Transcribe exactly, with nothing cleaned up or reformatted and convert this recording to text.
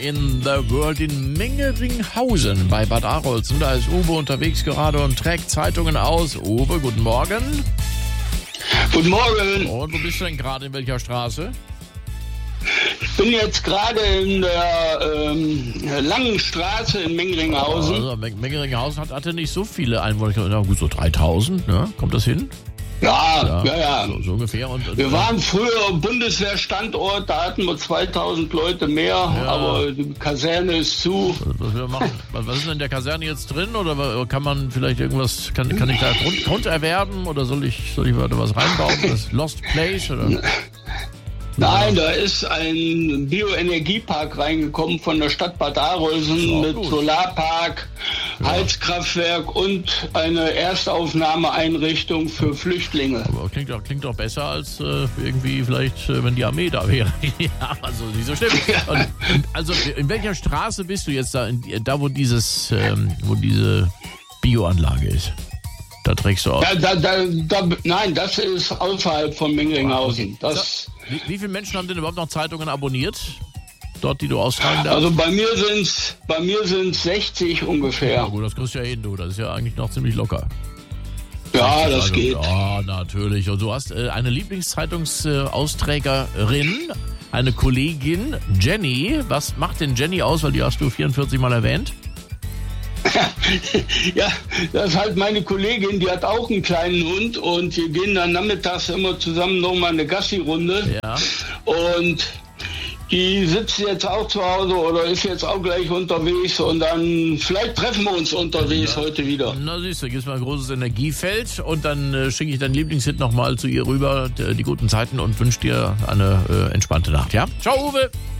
in the World in Mengeringhausen bei Bad Arolsen. Da ist Uwe unterwegs gerade und trägt Zeitungen aus. Uwe, guten Morgen. Guten Morgen. Und wo bist du denn gerade, in welcher Straße? Ich bin jetzt gerade in der ähm, langen Straße in Mengeringhausen. Also, Mengeringhausen hat, hatte nicht so viele Einwohner. Na gut, so dreitausend, ne? Kommt das hin? Ja, ja, ja. So, so ungefähr. Und, und, wir waren früher Bundeswehrstandort, da hatten wir zweitausend Leute mehr, ja. Aber die Kaserne ist zu. Was, wir machen, was ist denn in der Kaserne jetzt drin? Oder kann man vielleicht irgendwas, kann, kann ich da Grund, Grund erwerben? Oder soll ich, soll ich da was reinbauen? Das Lost Place? Oder? Nein, da ist ein Bioenergiepark reingekommen von der Stadt Bad Arolsen oh, mit gut. Solarpark, ja. Heizkraftwerk und eine Erstaufnahmeeinrichtung für Flüchtlinge. Aber klingt doch, klingt doch besser als äh, irgendwie vielleicht, äh, wenn die Armee da wäre. Ja, also nicht so schlimm. Und, also in welcher Straße bist du jetzt da, in, da wo dieses, ähm, wo diese Bioanlage ist? Da trägst du auch. Da, da, da, da, nein, das ist außerhalb von Mengeringhausen. Das Wie, wie viele Menschen haben denn überhaupt noch Zeitungen abonniert? Dort, die du austragen darfst? Also bei mir sind's, bei mir sind's sechzig ungefähr. Ja gut, das kriegst du ja hin, du. Das ist ja eigentlich noch ziemlich locker. Ja, das geht. Ja, natürlich. Und du hast äh, eine Lieblingszeitungsausträgerin, eine Kollegin, Jenny. Was macht denn Jenny aus? Weil die hast du vierundvierzig Mal erwähnt. Ja, das ist halt meine Kollegin, die hat auch einen kleinen Hund und wir gehen dann nachmittags immer zusammen nochmal eine Gassi-Runde. Ja. Und die sitzt jetzt auch zu Hause oder ist jetzt auch gleich unterwegs und dann vielleicht treffen wir uns unterwegs ja. heute wieder. Na siehst du, gibst mal ein großes Energiefeld und dann äh, schicke ich deinen Lieblingshit nochmal zu ihr rüber, die, die guten Zeiten und wünsche dir eine äh, entspannte Nacht, ja? Ciao, Uwe!